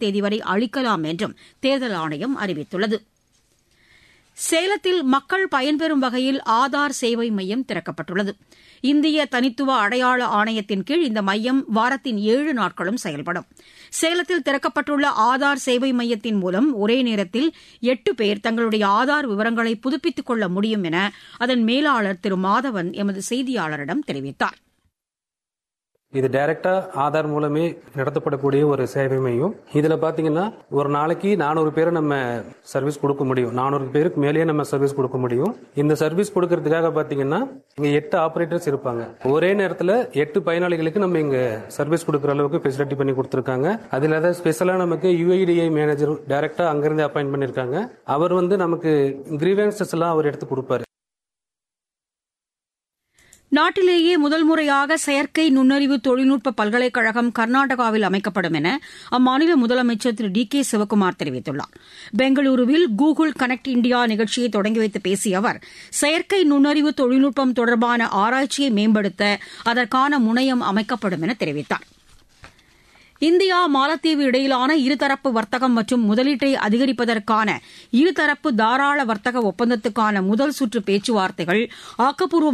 தேதி வரை அளிக்கலாம் என்றும் தேர்தல் ஆணையம் அறிவித்துள்ளது. சேலத்தில் மக்கள் பயன்பெறும் வகையில் ஆதார் சேவை மையம் திறக்கப்பட்டுள்ளது. இந்திய தனித்துவ அடையாள ஆணையத்தின் கீழ் இந்த மையம் வாரத்தின் 7 நாட்களும் செயல்படும். சேலத்தில் திறக்கப்பட்டுள்ள ஆதார் சேவை மையத்தின் மூலம் ஒரே நேரத்தில் 8 பேர் தங்களுடைய ஆதார் விவரங்களை புதுப்பித்துக் கொள்ள முடியும் என அதன் மேலாளர் திரு மாதவன் எமது செய்தியாளரிடம் தெரிவித்தார். இது டைரக்டா ஆதார் மூலமே நடத்தப்படக்கூடிய ஒரு சேவை மையம். இதுல பாத்தீங்கன்னா ஒரு நாளைக்கு 400 பேரை நம்ம சர்வீஸ் கொடுக்க முடியும். 400 பேருக்கு மேலேயே நம்ம சர்வீஸ் கொடுக்க முடியும். இந்த சர்வீஸ் கொடுக்கறதுக்காக பாத்தீங்கன்னா இங்க 8 ஆபரேட்டர்ஸ் இருப்பாங்க. ஒரே நேரத்துல 8 பயனாளிகளுக்கு நம்ம இங்க சர்வீஸ் கொடுக்கற அளவுக்கு ஃபெசிலிட்டி பண்ணி கொடுத்திருக்காங்க. அதுல ஏதாவது ஸ்பெஷலா நமக்கு UIDAI மேனேஜர் டைரக்டா அங்கிருந்து அப்பாயின்ட் பண்ணிருக்காங்க. அவர் நமக்கு கிரீவன்சஸ் எல்லாம் அவர் எடுத்து கொடுப்பாரு. நாட்டிலேயே முதல் முறையாக செயற்கை நுண்ணறிவு தொழில்நுட்ப பல்கலைக்கழகம் கர்நாடகாவில் அமைக்கப்படும் என அம்மாநில முதலமைச்சர் திரு DK சிவக்குமார் தெரிவித்துள்ளார். பெங்களூருவில் கூகுள் கனெக்ட் இண்டியா நிகழ்ச்சியை தொடங்கி வைத்து பேசிய அவர் செயற்கை நுண்ணறிவு தொழில்நுட்பம் தொடர்பான ஆராய்ச்சியை மேம்படுத்த அதற்கான முனையம் அமைக்கப்படும் என தெரிவித்தார். இந்தியா மாலத்தீவு இடையிலான இருதரப்பு வர்த்தகம் மற்றும் முதலீட்டை அதிகரிப்பதற்கான இருதரப்பு தாராள வர்த்தக ஒப்பந்தத்துக்கான முதல் சுற்று பேச்சுவார்த்தைகள் ஆக்கப்பூர்வ